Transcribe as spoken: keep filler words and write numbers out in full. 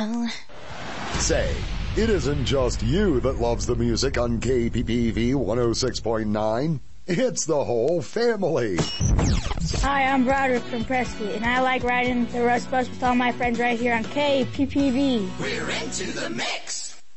know. Say, it isn't just you that loves the music on K P P V one oh six point nine. It's the whole family. Hi, I'm Broderick from Prescott, and I like riding the Rust Bus with all my friends right here on K P P V. We're into the mix.